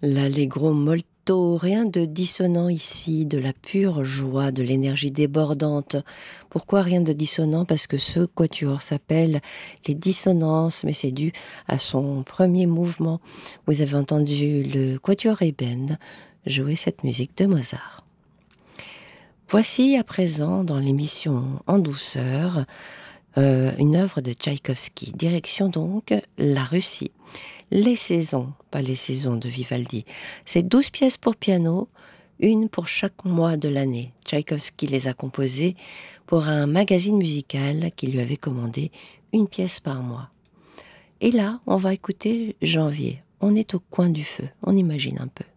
L'allegro molto, rien de dissonant ici, de la pure joie, de l'énergie débordante. Pourquoi rien de dissonant? Parce que ce quatuor s'appelle les dissonances, mais c'est dû à son premier mouvement. Vous avez entendu le quatuor Eben jouer cette musique de Mozart. Voici à présent, dans l'émission En douceur, une œuvre de Tchaïkovski. Direction donc la Russie. Les saisons, pas les saisons de Vivaldi. C'est 12 pièces pour piano, une pour chaque mois de l'année. Tchaïkovski les a composées pour un magazine musical qui lui avait commandé une pièce par mois. Et là, on va écouter janvier. On est au coin du feu, on imagine un peu.